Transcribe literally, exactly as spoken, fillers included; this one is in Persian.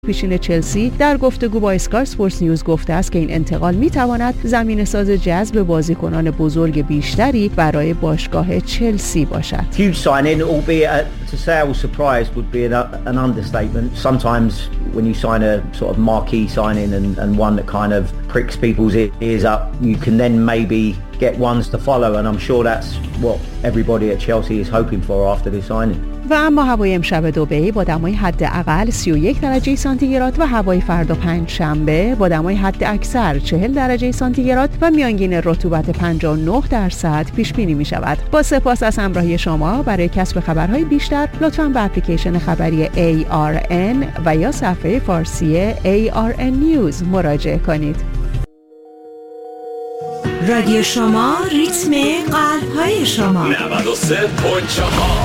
پیشین چلسی در گفتگو با اسکای اسپورتس نیوز گفته است که این انتقال میتواند زمینه‌ساز جذب بازیکنان بزرگ بیشتری برای باشگاه چلسی باشد. Huge signing, albeit to say I was surprised would be an, an understatement. Sometimes when you sign a sort of marquee signing and, and one that kind of pricks people's ears up, you can then maybe get ones to follow, and I'm sure that's what everybody at Chelsea is hoping for after this signing. و اما هوای امشب دبی با دمای حداقل سی و یک درجه سانتیگراد و هوای فردا پنج شنبه با دمای حد اکثر چهل درجه سانتیگراد و میانگین رطوبت پنجاه و نه درصد پیش بینی می شود. با سپاس از همراهی شما. برای کسب خبرهای بیشتر لطفاً به اپلیکیشن خبری ای آر ان و یا صفحه فارسی ای آر ان نیوز مراجعه کنید. رادیو شما، ریتم قلب‌های شما. نود و سه و چهار